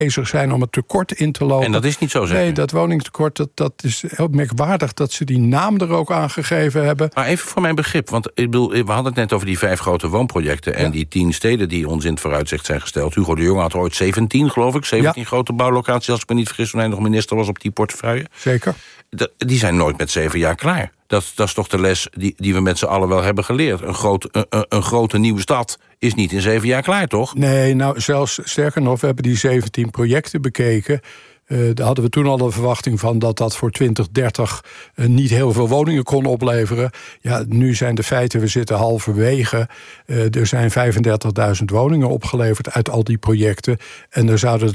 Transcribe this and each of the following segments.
bezig zijn om het tekort in te lopen. En dat is niet zo, zeg. Nee, dat woningtekort, dat is heel merkwaardig dat ze die naam er ook aangegeven hebben. Maar even voor mijn begrip, want ik bedoel, we hadden het net over die 5 grote woonprojecten en die 10 steden die ons in het vooruitzicht zijn gesteld. Hugo de Jonge had er ooit 17, geloof ik. 17 grote bouwlocaties, als ik me niet vergis, toen hij nog minister was op die portefeuille. Zeker. Die zijn nooit met 7 jaar klaar. Dat is toch de les die we met z'n allen wel hebben geleerd. Een grote nieuwe stad is niet in 7 jaar klaar, toch? Nee, nou zelfs sterker nog, we hebben die 17 projecten bekeken. Daar hadden we toen al de verwachting van dat voor 2030 niet heel veel woningen kon opleveren. Ja, nu zijn de feiten, we zitten halverwege. Er zijn 35.000 woningen opgeleverd uit al die projecten. En er zouden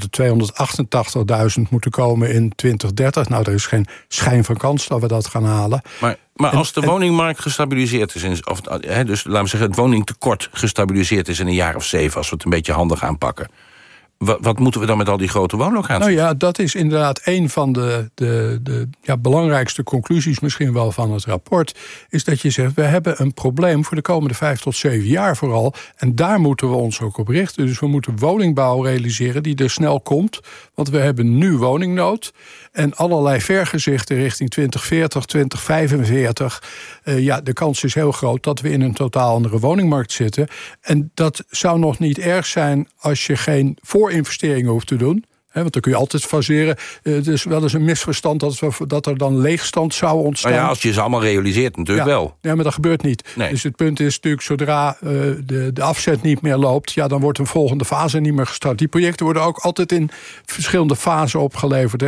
er 288.000 moeten komen in 2030. Nou, er is geen schijn van kans dat we dat gaan halen. Maar als de woningmarkt gestabiliseerd is, dus laten we zeggen het woningtekort gestabiliseerd is in een jaar of 7, als we het een beetje handig aanpakken. Wat moeten we dan met al die grote woonlocaties? Nou ja, dat is inderdaad een van de belangrijkste conclusies misschien wel van het rapport. Is dat je zegt, we hebben een probleem voor de komende 5 tot 7 jaar vooral. En daar moeten we ons ook op richten. Dus we moeten woningbouw realiseren die er snel komt. Want we hebben nu woningnood. En allerlei vergezichten richting 2040, 2045. De kans is heel groot dat we in een totaal andere woningmarkt zitten. En dat zou nog niet erg zijn als je geen voorinvesteringen hoeft te doen. Want dan kun je altijd faseren. Het is wel eens een misverstand dat er dan leegstand zou ontstaan. Nou ja, als je ze allemaal realiseert natuurlijk wel. Ja, maar dat gebeurt niet. Nee. Dus het punt is natuurlijk, zodra de afzet niet meer loopt, ja, dan wordt een volgende fase niet meer gestart. Die projecten worden ook altijd in verschillende fasen opgeleverd.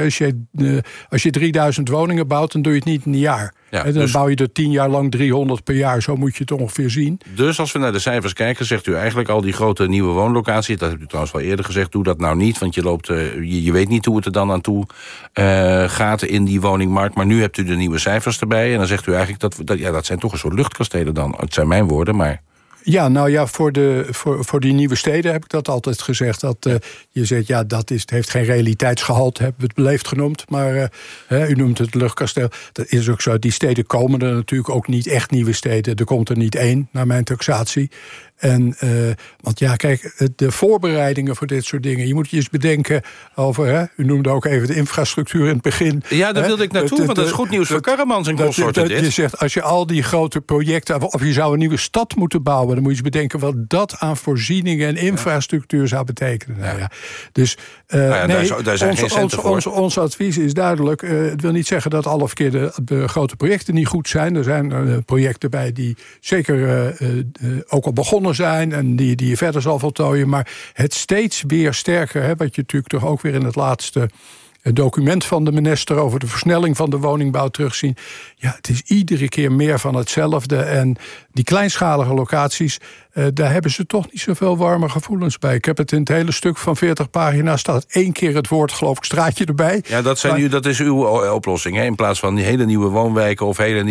Als je 3000 woningen bouwt, dan doe je het niet in een jaar. Ja, dan bouw je er 10 jaar lang 300 per jaar. Zo moet je het ongeveer zien. Dus als we naar de cijfers kijken, zegt u eigenlijk al die grote nieuwe woonlocaties, dat hebt u trouwens wel eerder gezegd, doe dat nou niet, want je weet niet hoe het er dan aan toe gaat in die woningmarkt. Maar nu hebt u de nieuwe cijfers erbij en dan zegt u eigenlijk dat zijn toch een soort luchtkastelen dan. Het zijn mijn woorden, maar... Ja, nou ja, voor die nieuwe steden heb ik dat altijd gezegd. Dat je zegt, ja, het heeft geen realiteitsgehalte, hebben we het beleefd genoemd. Maar u noemt het luchtkasteel. Dat is ook zo. Die steden komen er natuurlijk ook niet echt nieuwe steden. Er komt er niet 1, naar mijn taxatie. En, want ja, kijk, de voorbereidingen voor dit soort dingen. Je moet je eens bedenken over, u noemde ook even de infrastructuur in het begin. Ja, daar wilde ik naartoe, want dat is goed nieuws voor Karremans en consorten. Je zegt, als je al die grote projecten, of je zou een nieuwe stad moeten bouwen, dan moet je eens bedenken wat dat aan voorzieningen en infrastructuur zou betekenen. Ja. Nou ja. Dus daar zijn geen centen voor. Ons advies is duidelijk. Het wil niet zeggen dat alle verkeerde grote projecten niet goed zijn. Er zijn projecten bij die zeker ook al begonnen zijn en die je verder zal voltooien. Maar het steeds weer sterker, wat je natuurlijk toch ook weer in het laatste document van de minister over de versnelling van de woningbouw terugzien. Ja, het is iedere keer meer van hetzelfde. En die kleinschalige locaties, daar hebben ze toch niet zoveel warme gevoelens bij. Ik heb het in het hele stuk van 40 pagina's staat 1 keer het woord, geloof ik, straatje erbij. Ja, dat is uw oplossing, hè? In plaats van die hele nieuwe woonwijken of hele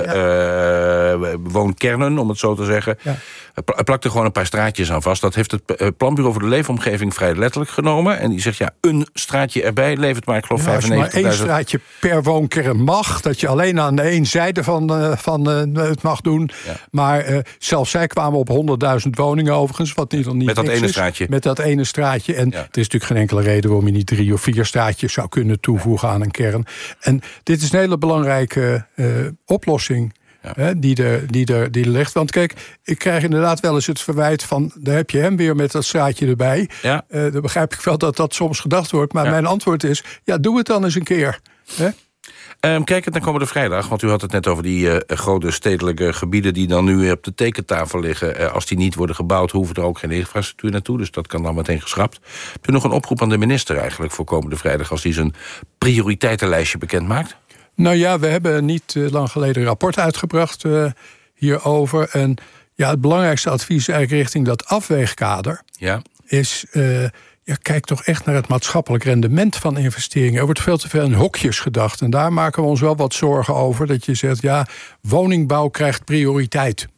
nieuwe woonkernen, om het zo te zeggen. Ja. Plak er gewoon een paar straatjes aan vast. Dat heeft het Planbureau voor de Leefomgeving vrij letterlijk genomen. En die zegt, een straatje erbij levert maar, ik geloof, 95.000. Als je maar 1 straatje per woonkern mag, dat je alleen aan de één zijde van het mag doen. Ja. Maar zelfs zij kwamen op 100.000 woningen overigens, wat niet met dat ene straatje. Met dat ene straatje. En er is natuurlijk geen enkele reden waarom je niet 3 of 4 straatjes zou kunnen toevoegen aan een kern. En dit is een hele belangrijke oplossing. Ja. Die er ligt. Want kijk, ik krijg inderdaad wel eens het verwijt van, daar heb je hem weer met dat straatje erbij. Ja. Dan begrijp ik wel dat soms gedacht wordt. Maar mijn antwoord is, doe het dan eens een keer. Kijkend naar komende vrijdag, want u had het net over die grote stedelijke gebieden die dan nu op de tekentafel liggen. Als die niet worden gebouwd, hoeven er ook geen infrastructuur naartoe. Dus dat kan dan meteen geschrapt. Hebt u nog een oproep aan de minister eigenlijk voor komende vrijdag, als die zijn prioriteitenlijstje bekend maakt? Nou ja, we hebben niet lang geleden een rapport uitgebracht hierover. En het belangrijkste advies is eigenlijk richting dat afweegkader. Ja. Is, kijk toch echt naar het maatschappelijk rendement van investeringen. Er wordt veel te veel in hokjes gedacht. En daar maken we ons wel wat zorgen over. Dat je zegt, woningbouw krijgt prioriteit,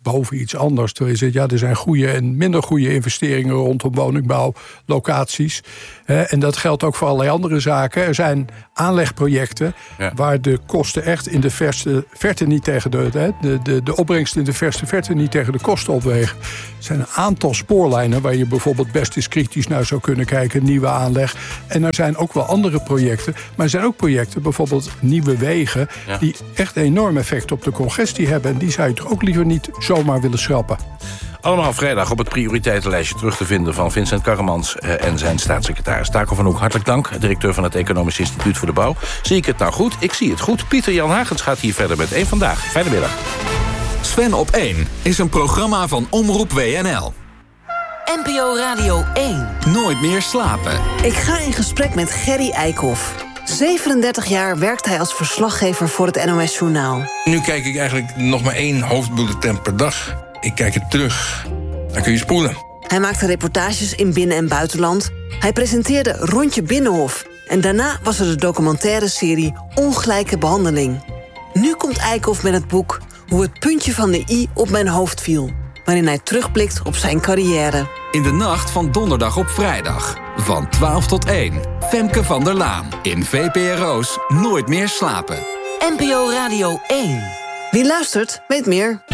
boven iets anders. Terwijl je zegt, er zijn goede en minder goede investeringen rondom woningbouw, locaties. En dat geldt ook voor allerlei andere zaken. Er zijn aanlegprojecten waar de kosten echt in de verste verte niet tegen de opbrengst in de verste verte niet tegen de kosten opwegen. Er zijn een aantal spoorlijnen waar je bijvoorbeeld best eens kritisch naar zou kunnen kijken, nieuwe aanleg. En er zijn ook wel andere projecten, maar er zijn ook projecten, bijvoorbeeld nieuwe wegen, die echt een enorm effect op de congestie hebben. En die zou je toch ook liever niet zomaar willen schrappen. Allemaal vrijdag op het prioriteitenlijstje terug te vinden van Vincent Karremans en zijn staatssecretaris Taco van Hoek. Hartelijk dank, directeur van het Economisch Instituut voor de Bouw. Zie ik het nou goed? Ik zie het goed. Pieter-Jan Hagens gaat hier verder met Eén Vandaag. Fijne middag. Sven op 1 is een programma van Omroep WNL. NPO Radio 1. Nooit meer slapen. Ik ga in gesprek met Gerry Eikhoff. 37 jaar werkt hij als verslaggever voor het NOS Journaal. Nu kijk ik eigenlijk nog maar 1 hoofdbulletin per dag. Ik kijk het terug. Dan kun je spoelen. Hij maakte reportages in binnen- en buitenland. Hij presenteerde Rondje Binnenhof. En daarna was er de documentaire serie Ongelijke Behandeling. Nu komt Eikhoff met het boek Hoe het puntje van de i op mijn hoofd viel, waarin hij terugblikt op zijn carrière. In de nacht van donderdag op vrijdag. Van 12 tot 1. Femke van der Laan. In VPRO's Nooit meer slapen. NPO Radio 1. Wie luistert, weet meer.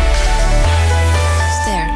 Ster.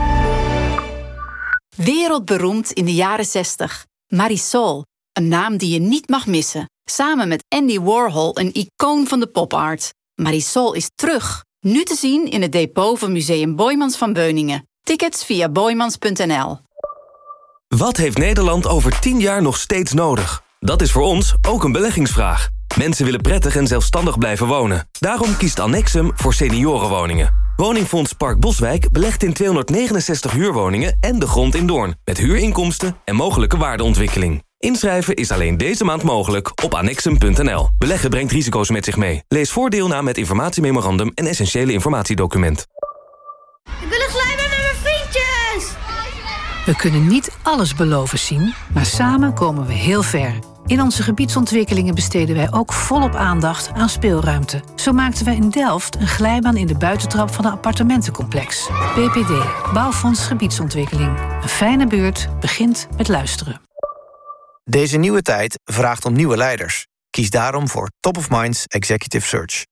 Wereldberoemd in de jaren 60. Marisol, een naam die je niet mag missen. Samen met Andy Warhol, een icoon van de popart. Marisol is terug. Nu te zien in het depot van Museum Boijmans van Beuningen. Tickets via boijmans.nl. Wat heeft Nederland over 10 jaar nog steeds nodig? Dat is voor ons ook een beleggingsvraag. Mensen willen prettig en zelfstandig blijven wonen. Daarom kiest Annexum voor seniorenwoningen. Woningfonds Park Boswijk belegt in 269 huurwoningen en de grond in Doorn. Met huurinkomsten en mogelijke waardeontwikkeling. Inschrijven is alleen deze maand mogelijk op annexum.nl. Beleggen brengt risico's met zich mee. Lees voordeel na met informatiememorandum en essentiële informatiedocument. Ik wil een glijbaan met mijn vriendjes! We kunnen niet alles beloven, Sien, maar samen komen we heel ver. In onze gebiedsontwikkelingen besteden wij ook volop aandacht aan speelruimte. Zo maakten wij in Delft een glijbaan in de buitentrap van een appartementencomplex. BPD, Bouwfonds Gebiedsontwikkeling. Een fijne buurt begint met luisteren. Deze nieuwe tijd vraagt om nieuwe leiders. Kies daarom voor Top of Minds Executive Search.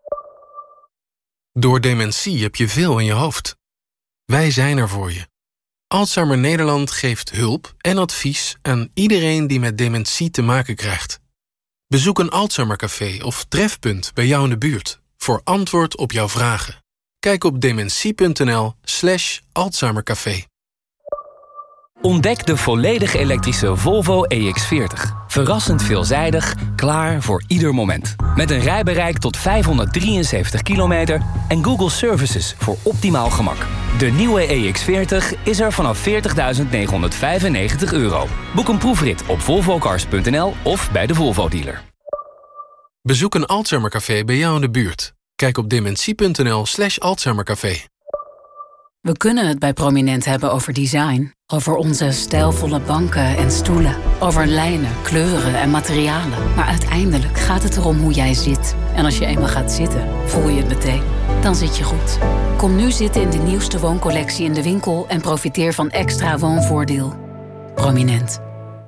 Door dementie heb je veel in je hoofd. Wij zijn er voor je. Alzheimer Nederland geeft hulp en advies aan iedereen die met dementie te maken krijgt. Bezoek een Alzheimercafé of trefpunt bij jou in de buurt voor antwoord op jouw vragen. Kijk op dementie.nl/Alzheimercafé. Ontdek de volledig elektrische Volvo EX40. Verrassend veelzijdig, klaar voor ieder moment. Met een rijbereik tot 573 kilometer en Google Services voor optimaal gemak. De nieuwe EX40 is er vanaf €40.995. Boek een proefrit op volvocars.nl of bij de Volvo-dealer. Bezoek een Alzheimercafé bij jou in de buurt. Kijk op dementie.nl/Alzheimercafé. We kunnen het bij Prominent hebben over design. Over onze stijlvolle banken en stoelen. Over lijnen, kleuren en materialen. Maar uiteindelijk gaat het erom hoe jij zit. En als je eenmaal gaat zitten, voel je het meteen. Dan zit je goed. Kom nu zitten in de nieuwste wooncollectie in de winkel en profiteer van extra woonvoordeel. Prominent.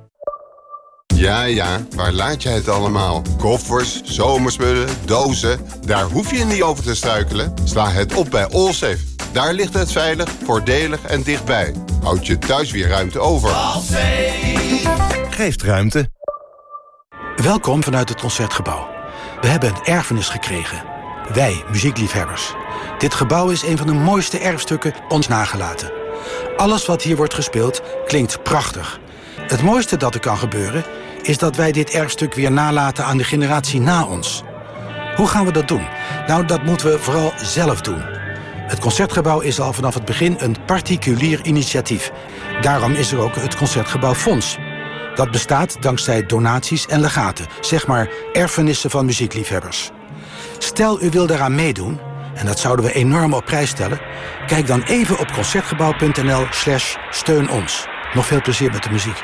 Ja, waar laat je het allemaal? Koffers, zomerspullen, dozen. Daar hoef je niet over te struikelen. Sla het op bij Allsafe. Daar ligt het veilig, voordelig en dichtbij. Houd je thuis weer ruimte over. Geeft ruimte. Welkom vanuit het Concertgebouw. We hebben een erfenis gekregen. Wij, muziekliefhebbers. Dit gebouw is een van de mooiste erfstukken ons nagelaten. Alles wat hier wordt gespeeld klinkt prachtig. Het mooiste dat er kan gebeuren is dat wij dit erfstuk weer nalaten aan de generatie na ons. Hoe gaan we dat doen? Nou, dat moeten we vooral zelf doen. Het Concertgebouw is al vanaf het begin een particulier initiatief. Daarom is er ook het Concertgebouwfonds. Dat bestaat dankzij donaties en legaten, zeg maar erfenissen van muziekliefhebbers. Stel u wil daaraan meedoen, en dat zouden we enorm op prijs stellen, kijk dan even op concertgebouw.nl/steun ons. Nog veel plezier met de muziek.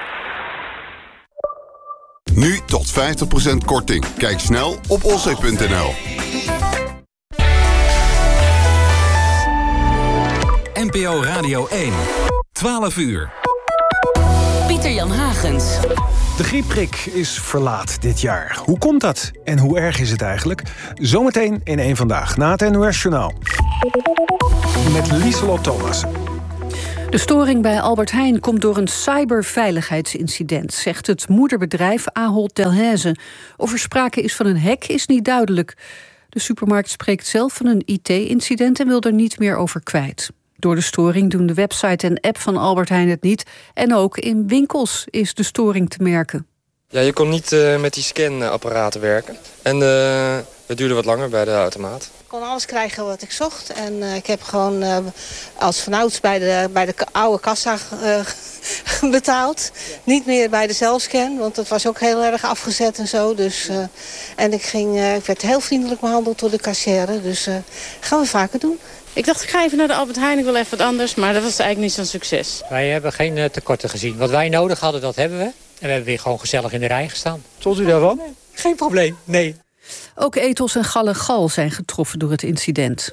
Nu tot 50% korting. Kijk snel op allsafe.nl. NPO Radio 1. 12 uur. Pieter-Jan Hagens. De griepprik is verlaat dit jaar. Hoe komt dat? En hoe erg is het eigenlijk? Zometeen in Eén Vandaag, na het NOS Journaal. Met Lieselot Thomassen. De storing bij Albert Heijn komt door een cyberveiligheidsincident, zegt het moederbedrijf Ahold Delhaize. Of er sprake is van een hack is niet duidelijk. De supermarkt spreekt zelf van een IT-incident en wil er niet meer over kwijt. Door de storing doen de website en app van Albert Heijn het niet. En ook in winkels is de storing te merken. Ja, je kon niet met die scanapparaten werken. En het duurde wat langer bij de automaat. Ik kon alles krijgen wat ik zocht. En ik heb gewoon als vanouds bij de oude kassa betaald. Niet meer bij de zelfscan, want dat was ook heel erg afgezet en zo. Dus, en ik werd heel vriendelijk behandeld door de kassière. Dus gaan we vaker doen. Ik dacht, ik ga even naar de Albert Heijn, ik wil even wat anders. Maar dat was eigenlijk niet zo'n succes. Wij hebben geen tekorten gezien. Wat wij nodig hadden, dat hebben we. En we hebben weer gewoon gezellig in de rij gestaan. Tot u daarvan? Geen probleem, nee. Ook Ethos en Gal en Gal zijn getroffen door het incident.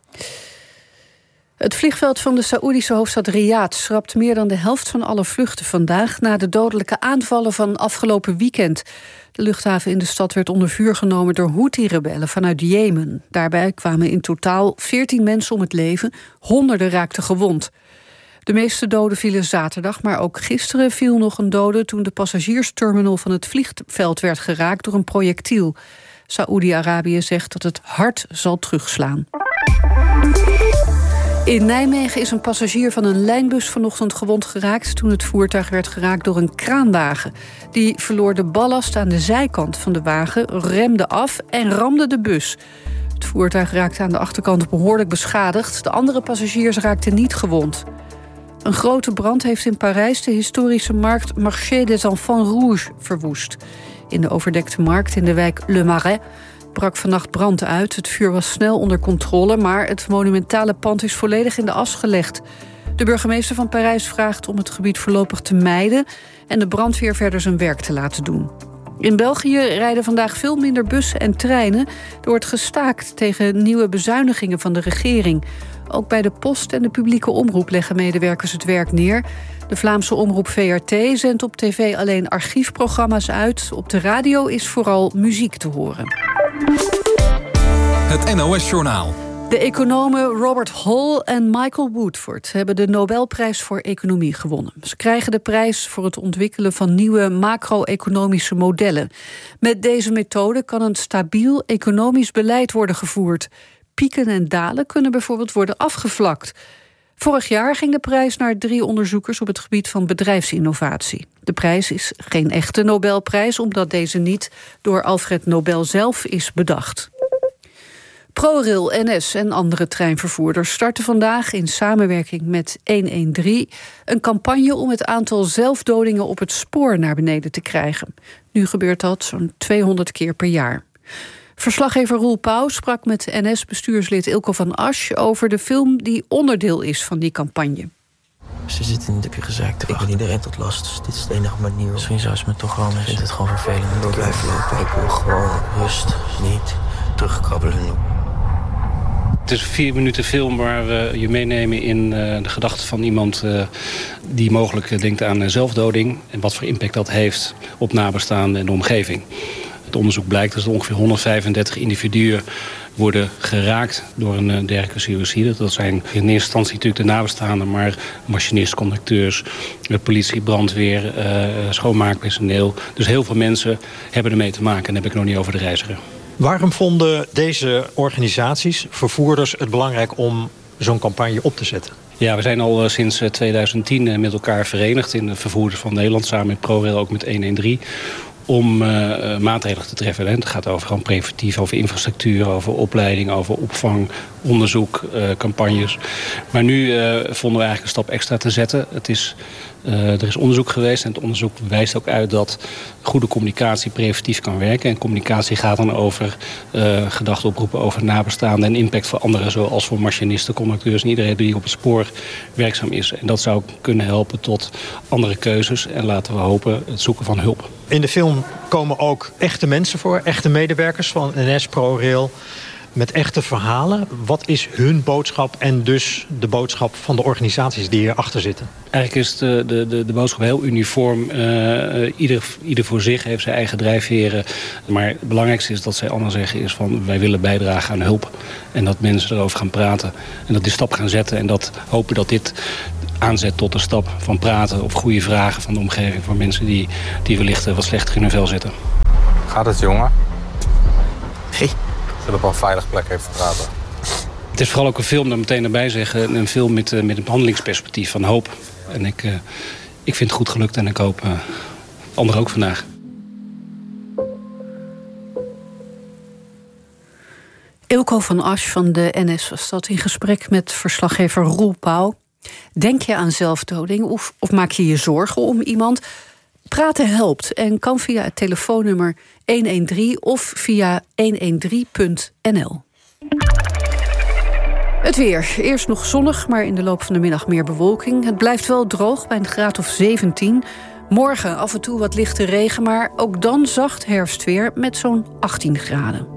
Het vliegveld van de Saoedische hoofdstad Riyadh schrapt meer dan de helft van alle vluchten vandaag na de dodelijke aanvallen van afgelopen weekend. De luchthaven in de stad werd onder vuur genomen door Houthi-rebellen vanuit Jemen. Daarbij kwamen in totaal 14 mensen om het leven, honderden raakten gewond. De meeste doden vielen zaterdag, maar ook gisteren viel nog een dode toen de passagiersterminal van het vliegveld werd geraakt door een projectiel. Saoedi-Arabië zegt dat het hard zal terugslaan. In Nijmegen is een passagier van een lijnbus vanochtend gewond geraakt toen het voertuig werd geraakt door een kraanwagen. Die verloor de ballast aan de zijkant van de wagen, remde af en ramde de bus. Het voertuig raakte aan de achterkant behoorlijk beschadigd. De andere passagiers raakten niet gewond. Een grote brand heeft in Parijs de historische markt Marché des Enfants Rouges verwoest. In de overdekte markt in de wijk Le Marais brak vannacht brand uit. Het vuur was snel onder controle, maar het monumentale pand is volledig in de as gelegd. De burgemeester van Parijs vraagt om het gebied voorlopig te mijden en de brandweer verder zijn werk te laten doen. In België rijden vandaag veel minder bussen en treinen. Er wordt gestaakt tegen nieuwe bezuinigingen van de regering. Ook bij de post en de publieke omroep leggen medewerkers het werk neer. De Vlaamse omroep VRT zendt op tv alleen archiefprogramma's uit. Op de radio is vooral muziek te horen. Het NOS-journaal. De economen Robert Hall en Michael Woodford hebben de Nobelprijs voor Economie gewonnen. Ze krijgen de prijs voor het ontwikkelen van nieuwe macro-economische modellen. Met deze methode kan een stabiel economisch beleid worden gevoerd. Pieken en dalen kunnen bijvoorbeeld worden afgevlakt. Vorig jaar ging de prijs naar 3 onderzoekers op het gebied van bedrijfsinnovatie. De prijs is geen echte Nobelprijs, omdat deze niet door Alfred Nobel zelf is bedacht. ProRail, NS en andere treinvervoerders starten vandaag in samenwerking met 113 een campagne om het aantal zelfdodingen op het spoor naar beneden te krijgen. Nu gebeurt dat zo'n 200 keer per jaar. Verslaggever Roel Pauw sprak met NS-bestuurslid Ilko van Asch over de film die onderdeel is van die campagne. Ze zitten niet op je gezeik te wachten. Ik ben iedereen tot last, dus dit is de enige manier. Misschien zou ze me toch wel. Ik vind het gewoon vervelend door blijven lopen. Ik wil gewoon rust, niet terugkrabbelen. Het is een 4 minuten film waar we je meenemen in de gedachten van iemand die mogelijk denkt aan zelfdoding en wat voor impact dat heeft op nabestaanden en de omgeving. Het onderzoek blijkt dat ongeveer 135 individuen worden geraakt door een dergelijke suïcide. Dat zijn in eerste instantie natuurlijk de nabestaanden, maar machinist, conducteurs, politie, brandweer, schoonmaakpersoneel. Dus heel veel mensen hebben ermee te maken en dan heb ik nog niet over de reiziger. Waarom vonden deze organisaties, vervoerders, het belangrijk om zo'n campagne op te zetten? Ja, we zijn al sinds 2010 met elkaar verenigd in de vervoerders van Nederland, samen met ProRail, ook met 113... om maatregelen te treffen. Het gaat over gewoon preventief, over infrastructuur, over opleiding, over opvang, onderzoek, campagnes. Maar nu vonden we eigenlijk een stap extra te zetten. Er is onderzoek geweest en het onderzoek wijst ook uit dat goede communicatie preventief kan werken. En communicatie gaat dan over gedachten oproepen over nabestaanden en impact voor anderen, zoals voor machinisten, conducteurs en iedereen die op het spoor werkzaam is. En dat zou kunnen helpen tot andere keuzes en laten we hopen het zoeken van hulp. In de film komen ook echte mensen voor, echte medewerkers van NS, ProRail. met echte verhalen. Wat is hun boodschap en dus de boodschap van de organisaties die hierachter zitten? Eigenlijk is de boodschap heel uniform. Ieder voor zich heeft zijn eigen drijfveren. Maar het belangrijkste is dat zij allemaal zeggen is van wij willen bijdragen aan hulp. En dat mensen erover gaan praten. En dat die stap gaan zetten. En dat hopen dat dit aanzet tot een stap van praten of goede vragen van de omgeving voor mensen die wellicht wat slechter in hun vel zitten. Gaat het, jongen? Hey. Zullen op een veilige plek even praten? Het is vooral ook een film, daar meteen erbij zeggen, een film met een behandelingsperspectief van hoop. En ik vind het goed gelukt en ik hoop anderen ook vandaag. Eelco van Asch van de NS was dat in gesprek met verslaggever Roel Pauw. Denk je aan zelfdoding of maak je je zorgen om iemand? Praten helpt en kan via het telefoonnummer 113 of via 113.nl. Het weer. Eerst nog zonnig, maar in de loop van de middag meer bewolking. Het blijft wel droog bij een graad of 17. Morgen af en toe wat lichte regen, maar ook dan zacht herfstweer met zo'n 18 graden.